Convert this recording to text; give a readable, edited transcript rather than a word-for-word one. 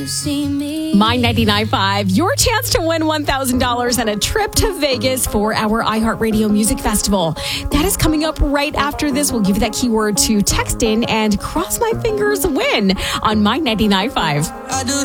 see me. My 99.5, your chance to win $1,000 and a trip to Vegas for our iHeartRadio Music Festival. That is coming up right after this. We'll give you that keyword to text in and cross my fingers win on My 99.5. I do